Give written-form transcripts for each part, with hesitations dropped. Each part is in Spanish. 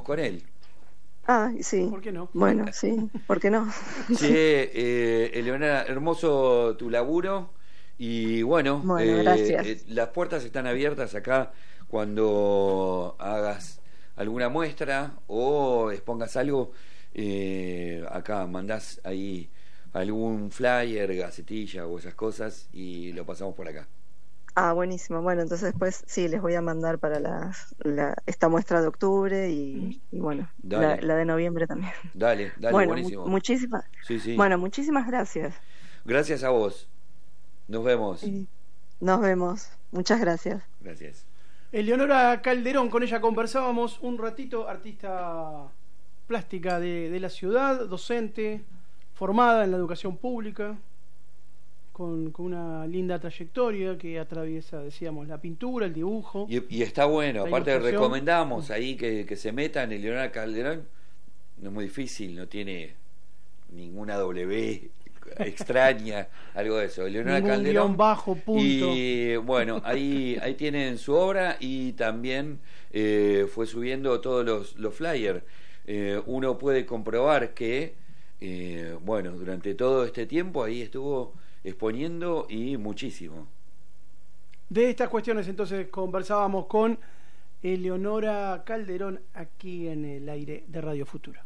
con él. Ah, sí. ¿Por qué no? Bueno, sí, ¿por qué no? Eleonora, hermoso tu laburo. Y bueno, Bueno, gracias. las puertas están abiertas acá cuando hagas alguna muestra o expongas algo. Acá mandás ahí algún flyer, gacetilla o esas cosas y lo pasamos por acá. Ah, buenísimo. Bueno, entonces después sí, les voy a mandar para esta muestra de octubre y bueno, Dale, la de noviembre también. dale, Bueno, buenísimo. Sí, sí. bueno, muchísimas gracias. Gracias a vos. Nos vemos. Y nos vemos. Muchas gracias. Gracias. Eleonora Calderón, con ella conversábamos un ratito, artista plástica de la ciudad, docente, formada en la educación pública, con una linda trayectoria que atraviesa, decíamos, la pintura, el dibujo. Y está bueno, la aparte ilustración. recomendamos ahí que se metan en Eleonora Calderón. No es muy difícil, no tiene ninguna W extraña, algo de eso. Eleonora Ningún Calderón. guión bajo, punto. Y bueno, ahí tienen su obra y también fue subiendo todos los flyers. Uno puede comprobar que, bueno, durante todo este tiempo ahí estuvo exponiendo y muchísimo. De estas cuestiones entonces conversábamos con Eleonora Calderón aquí en el aire de Radio Futura.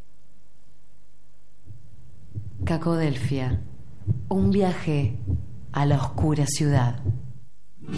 Cacodelfia, un viaje a la oscura ciudad.